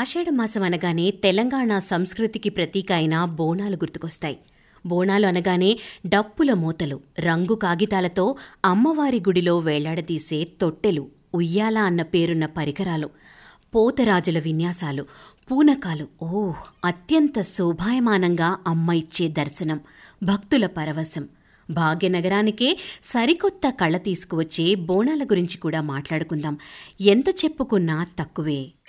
ఆషాఢమాసం అనగానే తెలంగాణ సంస్కృతికి ప్రతీక అయిన బోనాలు గుర్తుకొస్తాయి. బోనాలు అనగానే డప్పుల మూతలు, రంగు కాగితాలతో అమ్మవారి గుడిలో వేలాడదీసే తొట్టెలు, ఉయ్యాల అన్న పేరున్న పరికరాలు, పోతరాజుల విన్యాసాలు, పూనకాలు, అత్యంత శోభాయమానంగా అమ్మ ఇచ్చే దర్శనం, భక్తుల పరవశం. భాగ్యనగరానికే సరికొత్త కళ తీసుకువచ్చే బోనాల గురించి కూడా మాట్లాడుకుందాం. ఎంత చెప్పుకున్నా తక్కువే.